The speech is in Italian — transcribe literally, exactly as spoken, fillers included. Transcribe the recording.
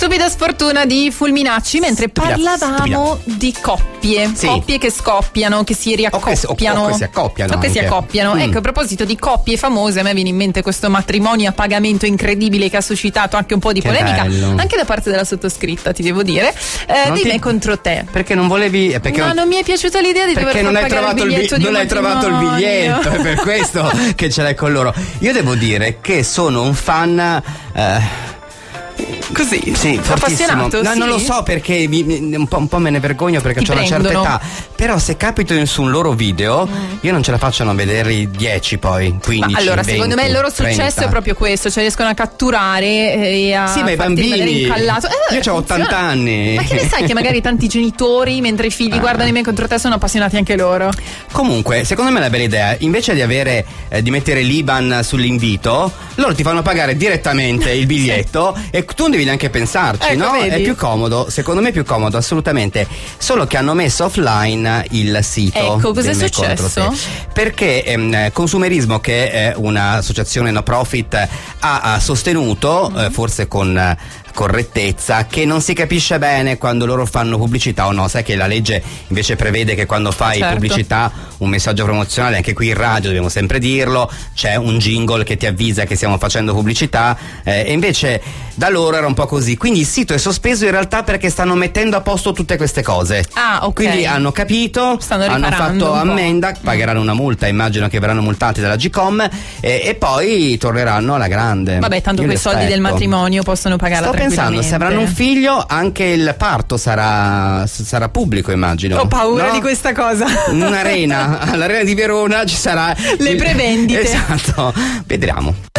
Stupida sfortuna di Fulminacci, mentre Stupida, parlavamo stupida. di coppie, Sì. coppie che scoppiano, che si riaccoppiano, o che si accoppiano o che si anche. accoppiano. Mm. Ecco, a proposito di coppie famose, a me viene in mente questo matrimonio a pagamento incredibile che ha suscitato anche un po' di Che polemica, bello. anche da parte della sottoscritta, ti devo dire, eh, Non di ti- me contro te. Perché non volevi? Perché No, non... non mi è piaciuta l'idea di Perché dover non far hai pagare trovato, il il, biglietto bi- di non un hai trovato il matrimonio. biglietto, è per questo che ce l'hai con loro. Io devo dire che sono un fan eh, Così? sì, fortissimo. Appassionato? No, Sì? non lo so perché mi- mi- un, po', un po' me ne vergogno perché Ti ho una certa prendono. età. Però se capito in- su un loro video, io non ce la faccio a non vederli dieci poi, quindici. Ma allora, venti, secondo me il loro successo trenta. è proprio questo, cioè riescono a catturare e a Sì, ma i farti rimanere bambini. incallato. Eh, Io ho funziona. ottanta anni. Ma che ne sai che magari tanti genitori, mentre i figli Ah. guardano i me contro te, sono appassionati anche loro? Comunque, secondo me è una bella idea. Invece di avere eh, di mettere l'I B A N sull'invito, loro ti fanno pagare direttamente il biglietto e tu non devi neanche pensarci, Ecco, no? vedi? È più comodo, secondo me è più comodo, assolutamente. Solo che hanno messo offline il sito. Ecco, cos'è del Me Contro successo? Te. Perché ehm, Consumerismo, che è un'associazione no profit, ha, ha sostenuto, eh, forse con eh, correttezza, che non si capisce bene quando loro fanno pubblicità o no. Sai che la legge invece prevede che quando fai Certo. pubblicità, un messaggio promozionale, anche qui in radio dobbiamo sempre dirlo, c'è un jingle che ti avvisa che stiamo facendo pubblicità, eh, e invece da loro era un po' così. Quindi il sito è sospeso in realtà perché stanno mettendo a posto tutte queste cose. Ah, ok. Quindi hanno capito, Stanno hanno riparando fatto un po'. ammenda, pagheranno una multa, immagino che verranno multati dalla Gcom, e, e poi torneranno alla grande. Vabbè, tanto Io quei li soldi del aspetto. matrimonio possono pagarla Sto pensando, se avranno un figlio, anche il parto sarà, sarà pubblico, immagino. Ho paura no? di questa cosa. In un'arena, all'arena di Verona ci sarà Le il- prevendite. Esatto, vedremo.